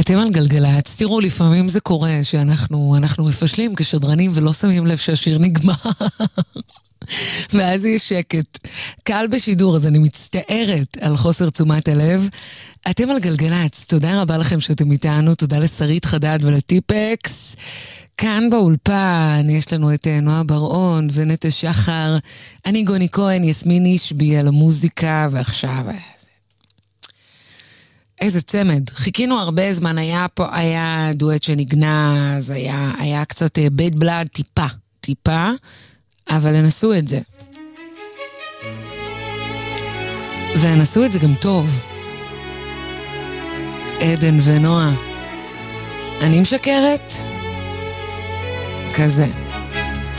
אתם על גלגלצ, תראו, לפעמים זה קורה שאנחנו מפשלים כשדרנים ולא שמים לב שהשיר נגמר. ואז יש שקט. קל בשידור, אז אני מצטערת על חוסר תשומת הלב. אתם על גלגלצ, תודה רבה לכם שאתם איתנו, תודה לשרית חדד ולטיפקס. כאן באולפן יש לנו את נועה בר-און ונטע שחר, אני גוני כהן, יסמין אישבי על המוזיקה, ועכשיו איזה צמד. חיכינו הרבה זמן, היה דואט שנגנז, היה קצת בית בלד, טיפה, אבל הם עשו את זה. והם עשו את זה גם טוב. עדן ונועה. אני משקרת? כזה.